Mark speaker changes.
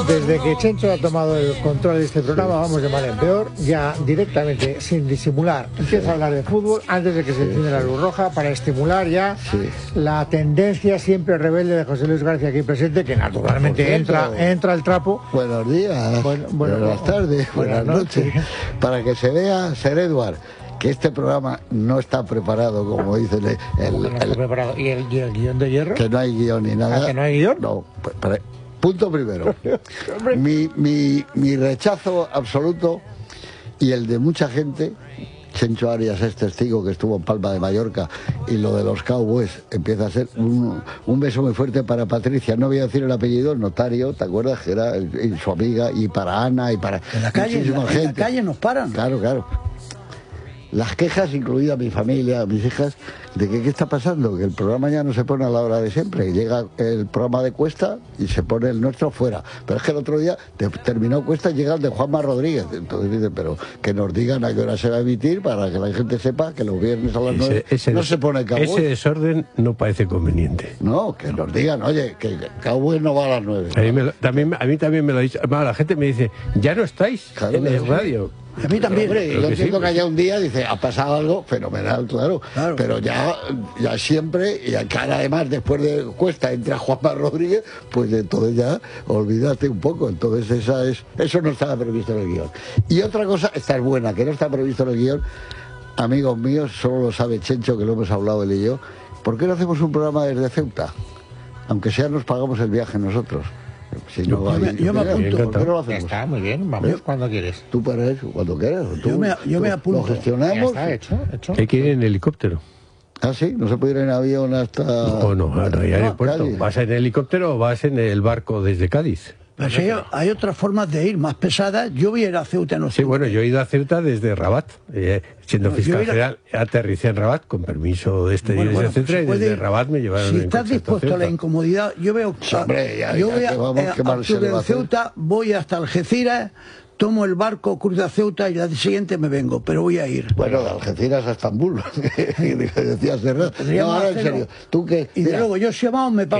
Speaker 1: Desde que Chencho ha tomado el control de este programa, vamos de mal en peor, ya directamente, sin disimular, empieza a hablar de fútbol antes de que se encienda la luz roja para estimular ya la tendencia siempre rebelde de José Luis García aquí presente, que naturalmente entra el trapo.
Speaker 2: Buenos días, buenas tardes, buenas noches. Para que se vea, Ser Eduard, que este programa no está preparado, como dice
Speaker 1: no está preparado. ¿Y el guión de hierro?
Speaker 2: Que no hay guión ni nada.
Speaker 1: ¿Que no hay guión?
Speaker 2: No, punto primero. mi rechazo absoluto y el de mucha gente. Chencho Arias es testigo, que estuvo en Palma de Mallorca, y lo de los Cowboys empieza a ser un beso muy fuerte para Patricia, no voy a decir el apellido, notario, ¿te acuerdas? Que era su amiga, y para Ana, y para
Speaker 3: en la calle nos paran.
Speaker 2: Claro. Las quejas, incluida mi familia, mis hijas, de que qué está pasando, que el programa ya no se pone a la hora de siempre, llega el programa de Cuesta y se pone el nuestro fuera, pero es que el otro día terminó Cuesta y llega el de Juanma Rodríguez, entonces dice, pero que nos digan a qué hora se va a emitir para que la gente sepa que los viernes a las 9 no se pone Cowboy.
Speaker 4: Ese desorden no parece conveniente.
Speaker 2: No, que nos digan, oye, que Cowboy no va a las 9.
Speaker 4: A mí también me lo ha dicho. La gente me dice, ya no estáis en el radio.
Speaker 2: A mí también, hombre, yo entiendo que haya un día, dice, ha pasado algo fenomenal, claro. Pero ya siempre, y acá además después de Cuesta entra Juanma Rodríguez, pues entonces ya olvídate un poco, entonces eso no estaba previsto en el guión. Y otra cosa, esta es buena, que no está previsto en el guión, amigos míos, solo lo sabe Chencho, que lo hemos hablado él y yo, ¿por qué no hacemos un programa desde Ceuta? Aunque sea nos pagamos el viaje nosotros. Si
Speaker 3: yo me apunto.
Speaker 2: ¿Por qué no lo hacemos?
Speaker 1: Está muy bien, vamos cuando quieres.
Speaker 2: Tú para eso, cuando quieras.
Speaker 3: Yo me apunto.
Speaker 2: Lo gestionamos.
Speaker 1: Ya está hecho.
Speaker 4: Hay que ir en helicóptero.
Speaker 2: Ah, sí, no se puede ir en avión hasta...
Speaker 4: No hay aeropuerto.
Speaker 2: Cádiz.
Speaker 4: ¿Vas en helicóptero o vas en el barco desde Cádiz?
Speaker 3: Pues hay otras formas de ir más pesadas. Yo voy a ir a Ceuta.
Speaker 4: Sí, bueno, yo he ido a Ceuta desde Rabat. Siendo fiscal general, aterricé en Rabat con permiso de etcétera, y desde Rabat me llevaron.
Speaker 3: Si estás dispuesto a la incomodidad, yo veo... yo voy a Ceuta, voy hasta Algeciras, tomo el barco, cruzo a Ceuta y al día siguiente me vengo, pero voy a ir.
Speaker 2: Bueno, de Algeciras a Estambul. Decías, no, ahora en serio. ¿Tú qué?
Speaker 3: Y de luego, yo si vamos me pago